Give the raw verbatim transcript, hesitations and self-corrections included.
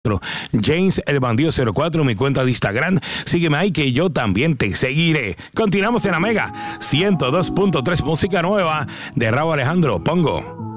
James el Bandido cero cuatro, mi cuenta de Instagram. Sígueme ahí que yo también te seguiré. Continuamos en la Mega ciento dos punto tres, música nueva de Rauw Alejandro. Pongo.